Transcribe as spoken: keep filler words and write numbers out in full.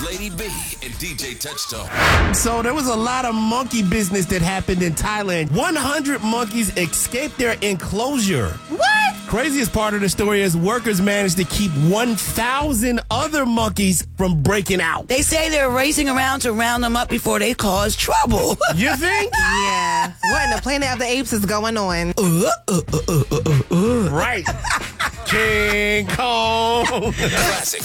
Lady B and D J Touchstone. So there was a lot of monkey business that happened in Thailand. one hundred monkeys escaped their enclosure. What? Craziest part of the story is workers managed to keep one thousand other monkeys from breaking out. They say they're racing around to round them up before they cause trouble. You think? Yeah. What in the Planet of the Apes is going on? Uh, uh, uh, uh, uh, uh. Right. King Kong. Classic